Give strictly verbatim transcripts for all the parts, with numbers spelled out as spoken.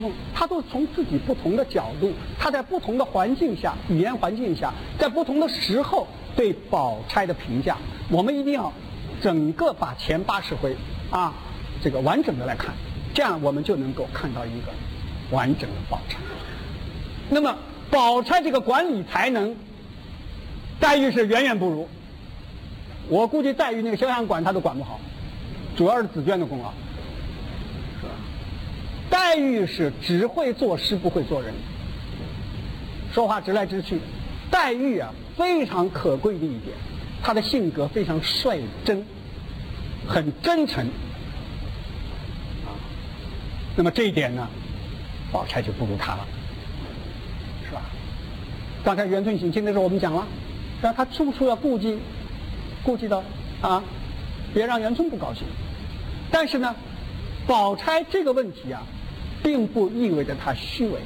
他都是从自己不同的角度，他在不同的环境下，语言环境下，在不同的时候对宝钗的评价，我们一定要整个把前八十回啊这个完整的来看，这样我们就能够看到一个完整的宝钗。那么宝钗这个管理才能，黛玉是远远不如。我估计黛玉那个潇湘馆她都管不好，主要是紫娟的功劳。黛玉是只会做诗不会做人，说话直来直去。黛玉啊，非常可贵的一点，她的性格非常率真，很真诚啊。那么这一点呢，宝钗就不如她了，是吧？刚才元春省亲的时候我们讲了，让她处处要顾忌，顾忌到啊，别让元春不高兴。但是呢，宝钗这个问题啊，并不意味着他虚伪。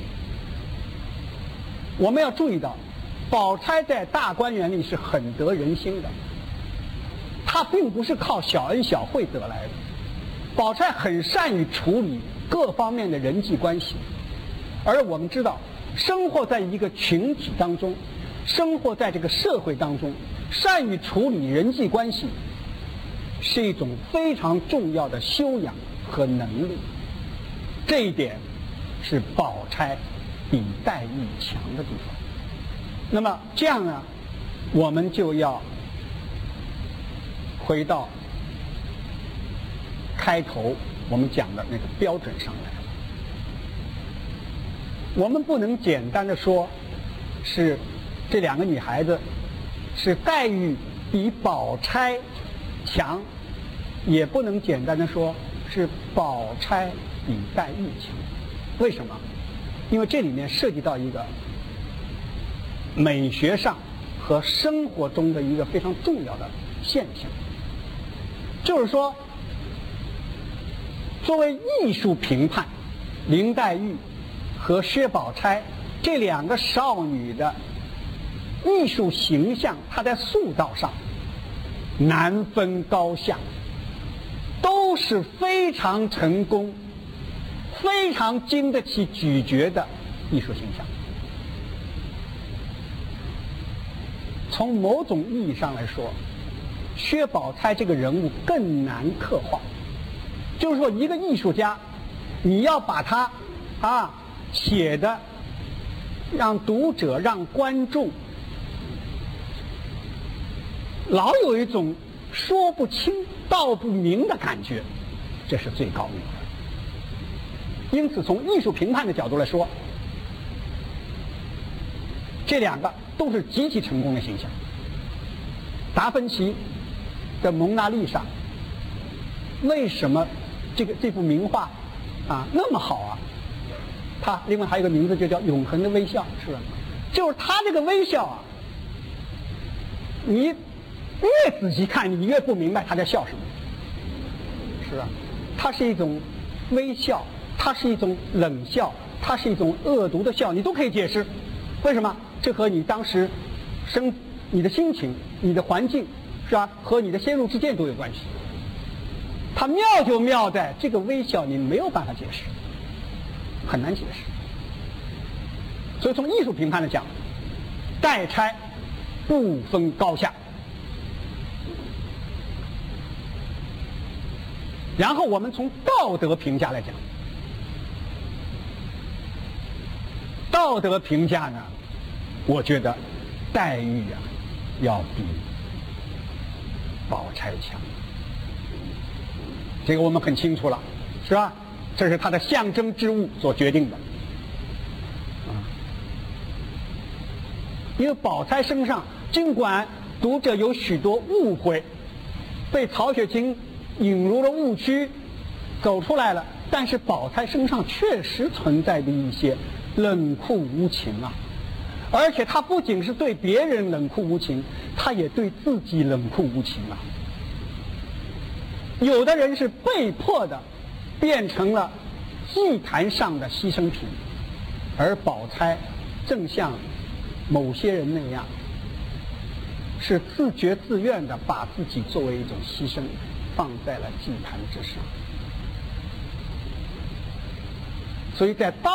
我们要注意到，宝钗在大观园里是很得人心的，她并不是靠小恩小惠得来的。宝钗很善于处理各方面的人际关系，而我们知道，生活在一个群体当中，生活在这个社会当中，善于处理人际关系是一种非常重要的修养和能力。这一点是宝钗比黛玉强的地方。那么这样呢，我们就要回到开头我们讲的那个标准上来。我们不能简单的说是这两个女孩子是黛玉比宝钗强，也不能简单的说是宝钗比黛玉强。为什么？因为这里面涉及到一个美学上和生活中的一个非常重要的现象，就是说，作为艺术评判，林黛玉和薛宝钗这两个少女的艺术形象，它在塑造上难分高下，都是非常成功、非常经得起咀嚼的艺术形象。从某种意义上来说，薛宝钗这个人物更难刻画。就是说，一个艺术家，你要把他啊写的让读者、让观众老有一种说不清道不明的感觉，这是最高明的。因此，从艺术评判的角度来说，这两个都是极其成功的形象。达芬奇的《蒙娜丽莎》为什么这个这幅名画啊那么好啊？它另外还有一个名字就叫《永恒的微笑》，是吧？就是他这个微笑啊，你越仔细看，你越不明白他在笑什么，是吧？它是一种微笑，它是一种冷笑，它是一种恶毒的笑，你都可以解释。为什么？这和你当时生、你的心情、你的环境，是吧？和你的先入之见都有关系。它妙就妙在这个微笑，你没有办法解释，很难解释。所以从艺术评判来讲，黛钗不分高下。然后我们从道德评价来讲，道德评价呢，我觉得黛玉啊要比宝钗强，这个我们很清楚了，是吧？这是它的象征之物所决定的。啊，因为宝钗身上，尽管读者有许多误会，被曹雪芹引入了误区，走出来了，但是宝钗身上确实存在的一些冷酷无情啊，而且她不仅是对别人冷酷无情，她也对自己冷酷无情啊。有的人是被迫的变成了祭坛上的牺牲品，而宝钗正像某些人那样，是自觉自愿的把自己作为一种牺牲放在了祭坛之上。 所以在道